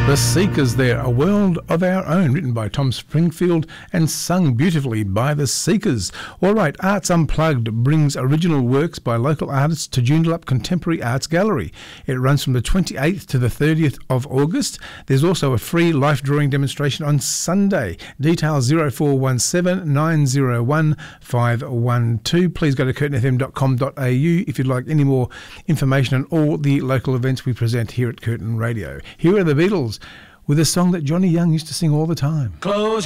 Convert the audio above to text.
The Seekers there, A World of Our Own, written by Tom Springfield and sung beautifully by The Seekers. All right, Arts Unplugged brings original works by local artists to Joondalup Contemporary Arts Gallery. It runs from the 28th to the 30th of August. There's also a free life drawing demonstration on Sunday. Details 0417 901 512. Please go to curtinfm.com.au if you'd like any more information on all the local events we present here at Curtin Radio. Here are the Beatles with a song that Johnny Young used to sing all the time. Close